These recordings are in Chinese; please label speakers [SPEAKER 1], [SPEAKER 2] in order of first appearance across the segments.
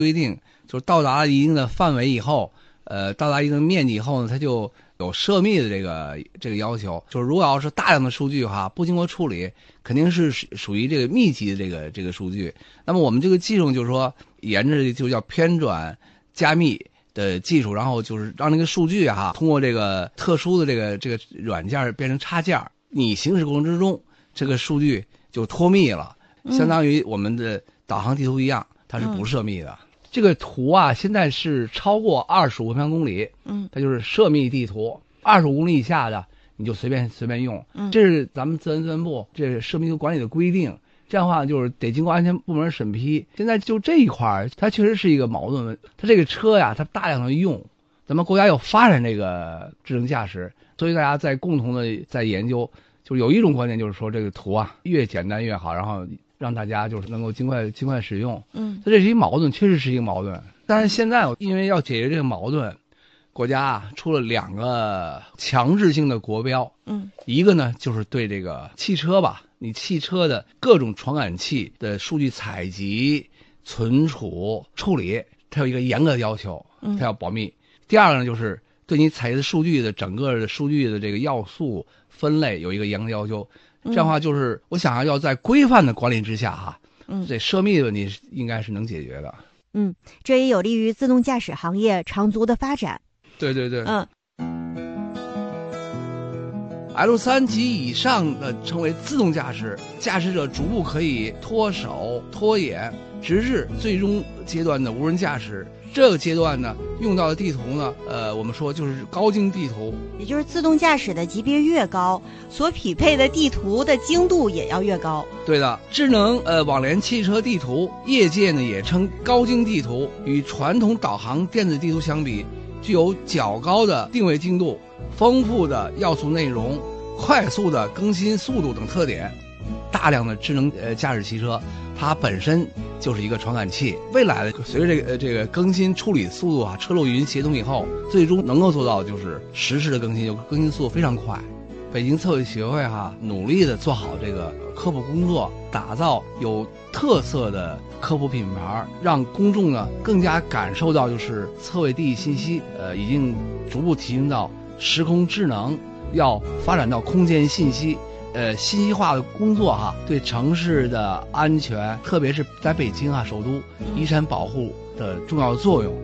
[SPEAKER 1] 规定，就是到达一定的范围以后，到达一定的面积以后呢，它就有涉密的这个要求。就是如果要是大量的数据不经过处理，肯定是属于这个密集的这个数据。那么我们这个技术就是说，沿着就叫偏转加密的技术，然后就是让那个数据通过这个特殊的这个软件变成插件，你行驶过程之中，这个数据就脱密了，相当于我们的导航地图一样，它是不涉密的。这个图现在是超过25平方公里，它就是涉密地图。25公里以下的你就随便用，这是咱们自然部这是涉密图管理的规定。这样的话就是得经过安全部门审批。现在就这一块它确实是一个矛盾。它这个车它大量的用，咱们国家要发展这个智能驾驶，所以大家在共同的在研究，就有一种观点就是说这个图越简单越好，然后让大家就是能够尽快使用。这是一矛盾，确实是一个矛盾。但是现在因为要解决这个矛盾，国家出了2个强制性的国标。一个呢就是对这个汽车你汽车的各种传感器的数据采集、存储、处理，它有一个严格的要求，它要保密。第二个呢就是对你采集的数据的整个的数据的这个要素分类有一个严格的要求。这样的话就是我想要在规范的管理之下这涉密的问题应该是能解决的。
[SPEAKER 2] 这也有利于自动驾驶行业长足的发展。
[SPEAKER 1] 对。L3级以上的称为自动驾驶，驾驶者逐步可以脱手脱眼，直至最终阶段的无人驾驶。这个阶段呢，用到的地图呢，我们说就是高精地图，
[SPEAKER 2] 也就是自动驾驶的级别越高，所匹配的地图的精度也要越高。
[SPEAKER 1] 对的，智能网联汽车地图，业界呢也称高精地图，与传统导航电子地图相比，具有较高的定位精度、丰富的要素内容、快速的更新速度等特点。大量的智能驾驶汽车，它本身就是一个传感器。未来的随着这个更新处理速度车路云协同以后，最终能够做到就是实时的更新，更新速度非常快。北京测绘协会努力的做好这个科普工作，打造有特色的科普品牌，让公众呢更加感受到就是测绘地理信息已经逐步提升到时空智能，要发展到空间信息。信息化的工作对城市的安全，特别是在北京首都遗产保护的重要作用。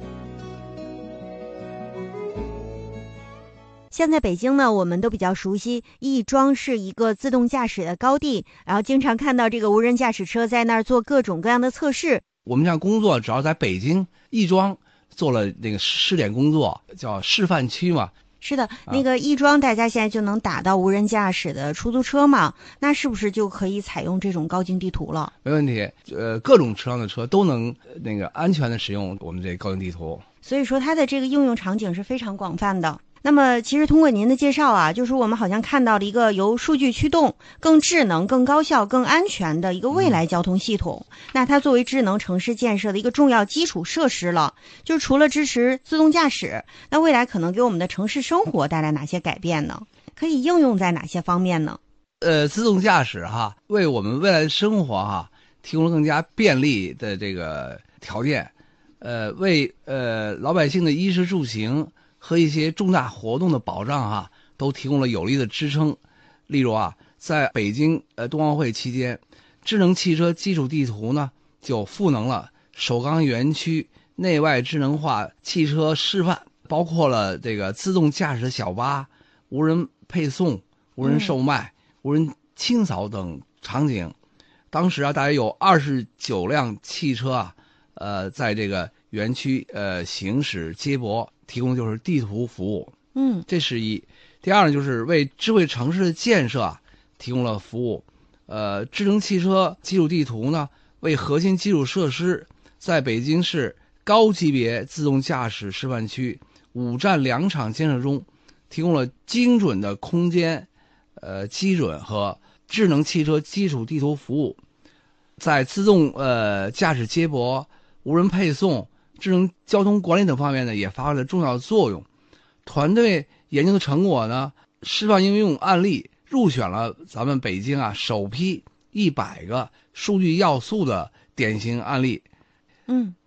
[SPEAKER 2] 像在北京呢，我们都比较熟悉亦庄是一个自动驾驶的高地，然后经常看到这个无人驾驶车在那儿做各种各样的测试。
[SPEAKER 1] 我们这样工作主要在北京亦庄做了那个试点工作，叫示范区嘛。
[SPEAKER 2] 是的，那个亦庄大家现在就能打到无人驾驶的出租车嘛，那是不是就可以采用这种高精地图了？
[SPEAKER 1] 没问题，各种车辆的车都能那个安全的使用我们这高精地图。
[SPEAKER 2] 所以说它的这个应用场景是非常广泛的。那么其实通过您的介绍就是我们好像看到了一个由数据驱动、更智能、更高效、更安全的一个未来交通系统。那它作为智能城市建设的一个重要基础设施了，就是除了支持自动驾驶，那未来可能给我们的城市生活带来哪些改变呢？可以应用在哪些方面呢？
[SPEAKER 1] 自动驾驶为我们未来的生活提供了更加便利的这个条件，为老百姓的衣食住行和一些重大活动的保障都提供了有力的支撑。例如在北京冬奥会期间，智能汽车基础地图呢就赋能了首钢园区内外智能化汽车示范，包括了这个自动驾驶小巴、无人配送、无人售卖、无人清扫等场景。当时大概有29辆汽车在这个园区行驶接驳，提供就是地图服务。这是一。第二呢，就是为智慧城市的建设提供了服务。智能汽车基础地图呢，为核心基础设施在北京市高级别自动驾驶示范区5站2场建设中提供了精准的空间基准和智能汽车基础地图服务。在自动驾驶接驳、无人配送、智能交通管理等方面呢，也发挥了重要作用。团队研究的成果呢，示范应用案例入选了咱们北京首批100个数据要素的典型案例。